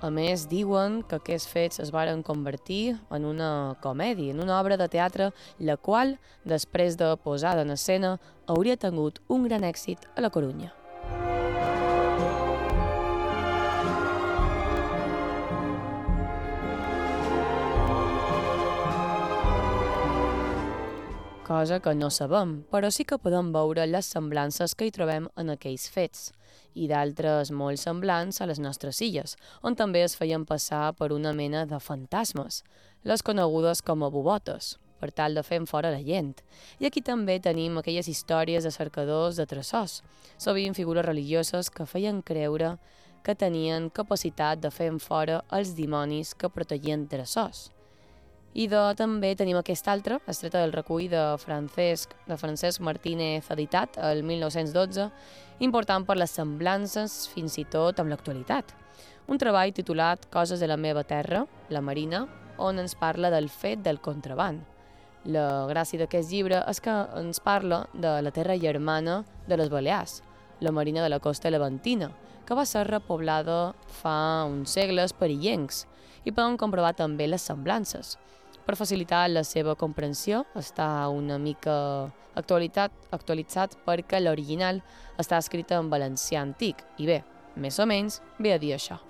A més, diuen que aquests fets es varen convertir en una comèdia, en una obra de teatre, la qual, després de posada en escena, hauria tingut un gran èxit a la Corunya. Cosa que no sabem, però sí que podem veure les semblances que hi trobem en aquells fets, i d'altres molt semblants a les nostres illes, on també es feien passar per una mena de fantasmes, les conegudes com a bubotes, per tal de fer fora la gent. I aquí també tenim aquelles històries de cercadors de tresors, sovint figures religioses que feien creure que tenien capacitat de fer fora els dimonis que protegien tresors. I també tenim aquesta altra, estreta del recull de Francesc Martínez, editat el 1912, important per les semblances fins i tot amb l'actualitat. Un treball titulat Coses de la meva terra, la Marina, on ens parla del fet del contraban. La gràcia d'aquest llibre és que ens parla de la terra germana de les Balears, la Marina de la costa levantina, que va ser repoblada fa uns segles per illencs, i podem comprovar també les semblances. Per facilitar la seva comprensió està una mica actualitzat perquè l'original està escrita en valencià antic i bé, més o menys ve a dir això.